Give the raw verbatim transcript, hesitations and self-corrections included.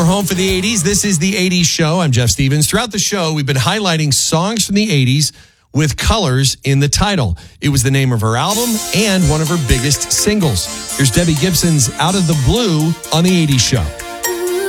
home for the eighties. This is the eighties Show. I'm Jeff Stevens. Throughout the show, we've been highlighting songs from the eighties with colors in the title. It was the name of her album and one of her biggest singles. Here's Debbie Gibson's Out of the Blue on the eighties Show.